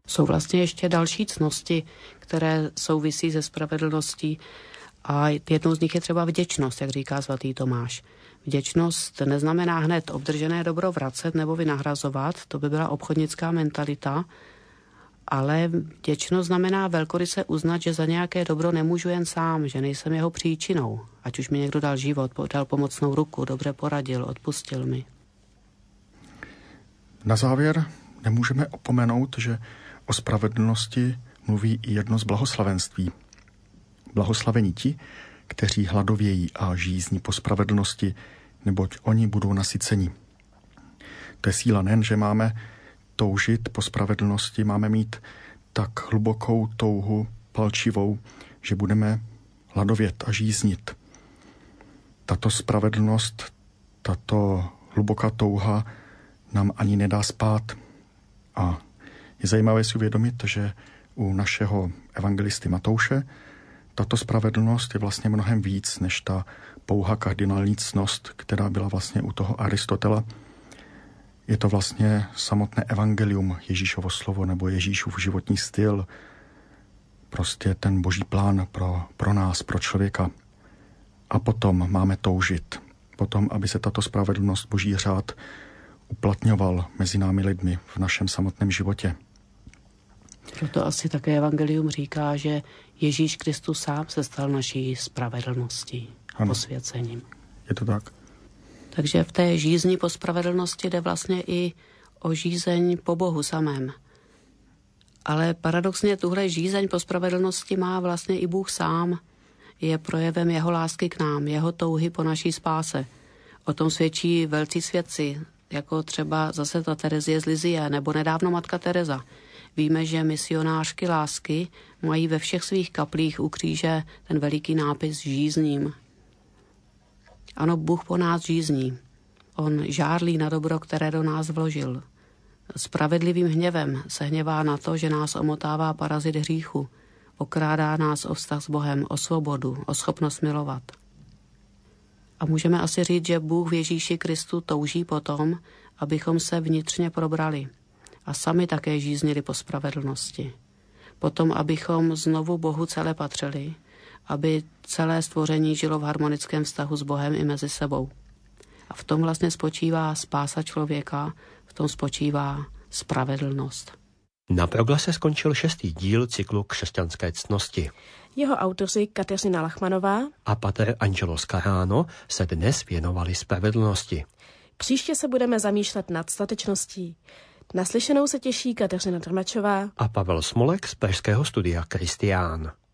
Jsou vlastně ještě další ctnosti, které souvisí se spravedlností a jednou z nich je třeba vděčnost, jak říká svatý Tomáš. Vděčnost neznamená hned obdržené dobro vracet nebo vynahrazovat, to by byla obchodnická mentalita, ale vděčnost znamená velkoryse uznat, že za nějaké dobro nemůžu jen sám, že nejsem jeho příčinou. Ať už mi někdo dal život, dal pomocnou ruku, dobře poradil, odpustil mi. Na závěr nemůžeme opomenout, že o spravedlnosti mluví i jedno z blahoslavenství. Blahoslavení ti, kteří hladovějí a žízní po spravedlnosti, neboť oni budou nasyceni. To je síla nejen, že máme toužit po spravedlnosti, máme mít tak hlubokou touhu palčivou, že budeme hladovět a žíznit. Tato spravedlnost, tato hluboká touha nám ani nedá spát. A je zajímavé si uvědomit, že u našeho evangelisty Matouše tato spravedlnost je vlastně mnohem víc než ta pouhá kardinální ctnost, která byla vlastně u toho Aristotela. Je to vlastně samotné evangelium, Ježíšovo slovo nebo Ježíšův životní styl, prostě ten boží plán pro nás, pro člověka. A potom máme toužit, potom, aby se tato spravedlnost, boží řád uplatňoval mezi námi lidmi v našem samotném životě. Proto asi také evangelium říká, že Ježíš Kristus sám se stal naší spravedlností a posvěcením. Je to tak. Takže v té žízni po spravedlnosti jde vlastně i o žízeň po Bohu samém. Ale paradoxně tuhle žízeň po spravedlnosti má vlastně i Bůh sám. Je projevem jeho lásky k nám, jeho touhy po naší spáse. O tom svědčí velcí svědci, jako třeba zase ta Terezie z Lizie nebo nedávno matka Tereza. Víme, že misionářky lásky mají ve všech svých kaplích u kříže ten veliký nápis žízním. Ano, Bůh po nás žízní. On žárlí na dobro, které do nás vložil. Spravedlivým hněvem se hněvá na to, že nás omotává parazit hříchu. Okrádá nás o vztah s Bohem, o svobodu, o schopnost milovat. A můžeme asi říct, že Bůh v Ježíši Kristu touží potom, abychom se vnitřně probrali a sami také žíznili po spravedlnosti. Potom, abychom znovu Bohu celé patřili, aby celé stvoření žilo v harmonickém vztahu s Bohem i mezi sebou. A v tom vlastně spočívá spása člověka, v tom spočívá spravedlnost. Na Proglase skončil 6. díl cyklu Křesťanské ctnosti. Jeho autoři Kateřina Lachmanová a pater Angelo Scarano se dnes věnovali spravedlnosti. Příště se budeme zamýšlet nad statečností. Naslyšenou se těší Kateřina Drmačová a Pavel Smolek z pražského studia Kristián.